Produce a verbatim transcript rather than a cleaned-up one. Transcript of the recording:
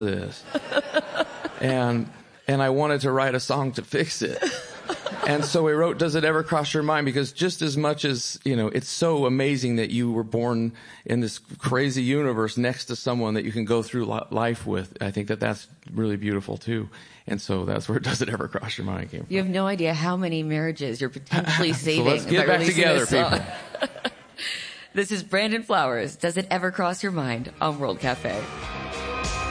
this. and and I wanted to write a song to fix it. And so we wrote Does It Ever Cross Your Mind? Because just as much as, you know, it's so amazing that you were born in this crazy universe next to someone that you can go through life with. I think that that's really beautiful, too. And so that's where Does It Ever Cross Your Mind came from. You have no idea how many marriages you're potentially saving. So let's get back together, people. This is Brandon Flowers. Does It Ever Cross Your Mind on World Cafe.